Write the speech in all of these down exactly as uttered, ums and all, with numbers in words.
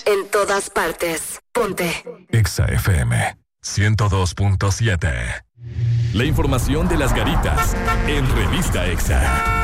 En todas partes. Ponte. Exa F M ciento dos punto siete. La información de las garitas en Revista Exa.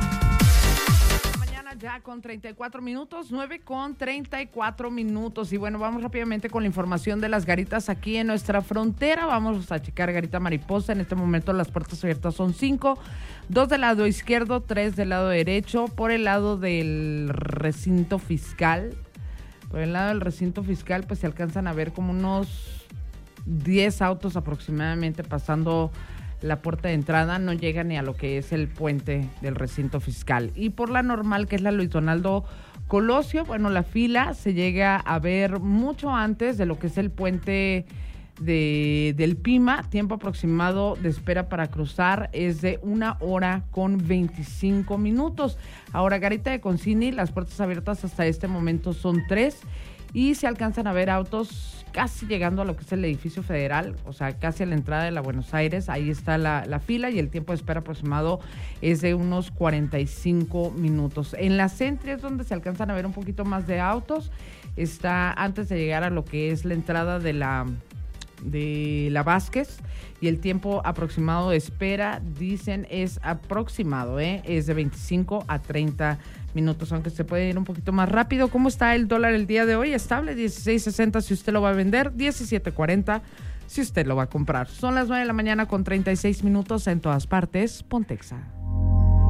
Ya con treinta y cuatro minutos, nueve con treinta y cuatro minutos. Y bueno, vamos rápidamente con la información de las garitas aquí en nuestra frontera. Vamos a checar Garita Mariposa. En este momento las puertas abiertas son cinco. Dos del lado izquierdo, tres del lado derecho. Por el lado del recinto fiscal. Por el lado del recinto fiscal, pues se alcanzan a ver como unos diez autos aproximadamente pasando la puerta de entrada, no llega ni a lo que es el puente del recinto fiscal. Y por la normal, que es la Luis Donaldo Colosio, bueno, la fila se llega a ver mucho antes de lo que es el puente de, del Pima. Tiempo aproximado de espera para cruzar es de una hora con veinticinco minutos. Ahora, Garita de Concini, las puertas abiertas hasta este momento son tres y se alcanzan a ver autos casi llegando a lo que es el edificio federal, o sea, casi a la entrada de la Buenos Aires. Ahí está la, la fila y el tiempo de espera aproximado es de unos cuarenta y cinco minutos. En la Sentry es donde se alcanzan a ver un poquito más de autos. Está antes de llegar a lo que es la entrada de la de la Vázquez y el tiempo aproximado de espera, dicen, es aproximado, ¿eh? Es de veinticinco a treinta minutos, aunque se puede ir un poquito más rápido. ¿Cómo está el dólar el día de hoy? Estable, dieciséis sesenta si usted lo va a vender, diecisiete cuarenta si usted lo va a comprar. Son las nueve de la mañana con treinta y seis minutos en todas partes. Ponte Exa.